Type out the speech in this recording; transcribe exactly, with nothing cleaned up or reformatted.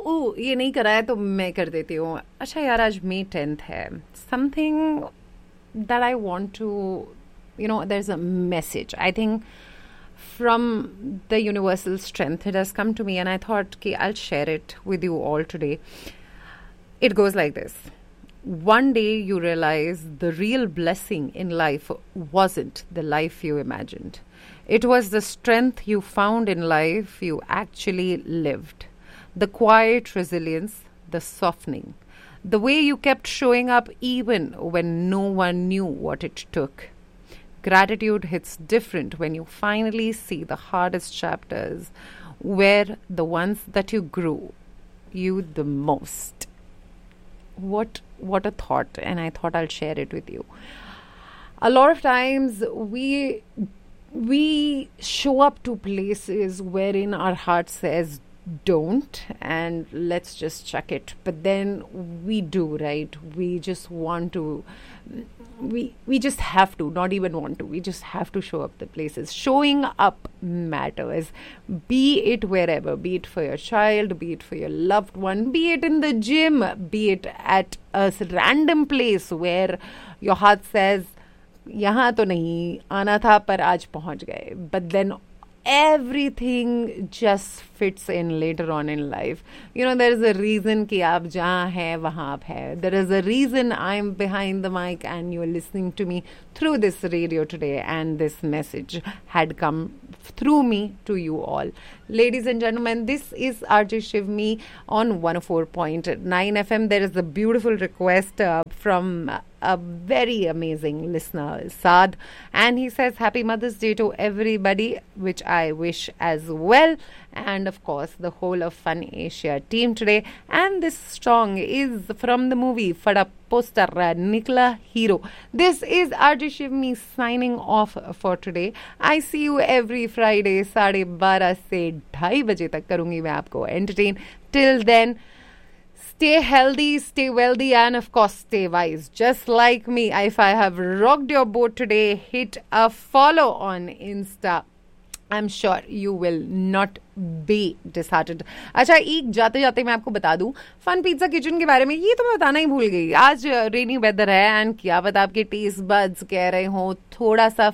ओ ये नहीं करा है तो मैं कर देती हूँ. अच्छा यार, आज मई टेंथ है. Something that I want to, you know, there's a message, I think, from the universal strength. It has come to me and I thought ki I'll share it with you all today. It goes like this. One day you realize the real blessing in life wasn't the life you imagined. It was the strength you found in life you actually lived. The quiet resilience, the softening, the way you kept showing up even when no one knew what it took. Gratitude hits different when you finally see the hardest chapters were the ones that you grew you the most. What what a thought, and I thought I'll share it with you. A lot of times we we show up to places wherein our heart says don't, and let's just check it, but then we do, right? We just want to, we we just have to, not even want to, we just have to show up the places. Showing up matters, be it wherever, be it for your child, be it for your loved one, be it in the gym, be it at a random place where your heart says यहाँ तो नहीं आना था पर आज पहुंच गए, but then everything just fits in later on in life. You know, there is a reason कि आप जहाँ हैं वहाँ आप हैं. There is a reason I'm behind the mic and you're listening to me through this radio today, and this message had come through me to you all. Ladies and gentlemen, this is R J Shivmi on one oh four point nine F M. There is a beautiful request uh, from a very amazing listener, Saad, and he says Happy Mother's Day to everybody, which I wish as well, and of course the whole of Fun Asia team today. And this song is from the movie Fada Poster Nikla Hero. This is R J Shivmi signing off for today. I see you every Friday साढ़े बारह से ढाई बजे तक करूँगी मैं आपको entertain. Till then, stay healthy, stay wealthy, and of course stay wise. Just like me, if I have rocked your boat today, hit a follow on Insta. I'm sure you will not be disheartened. अच्छा, एक जाते जाते मैं आपको बता दूं fun pizza kitchen के बारे में. ये तो मैं बताना ही भूल गई. आज रेनी वेदर है एंड क्या पता आपके टेस्ट बड्स कह रहे हो थोड़ा सा